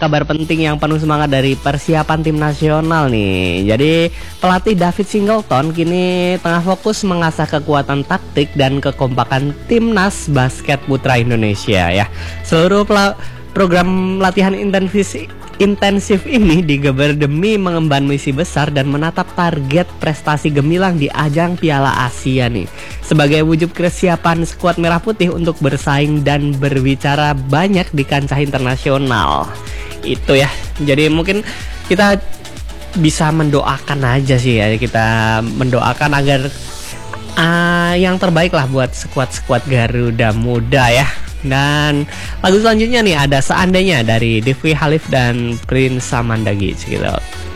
kabar penting yang penuh semangat dari persiapan tim nasional nih. Jadi pelatih David Singleton kini tengah fokus mengasah kekuatan taktik dan kekompakan timnas basket putra Indonesia ya. Seluruh program latihan intensif ini digeber demi mengemban misi besar dan menatap target prestasi gemilang di ajang Piala Asia nih. Sebagai wujud kesiapan skuad Merah Putih untuk bersaing dan berbicara banyak di kancah internasional. Itu ya. Jadi mungkin kita bisa mendoakan aja sih ya. Kita mendoakan agar yang terbaik lah buat skuad-skuad Garuda Muda ya. Dan lagu selanjutnya nih ada Seandainya dari Devi Khalif dan Prince Samandagic gitu.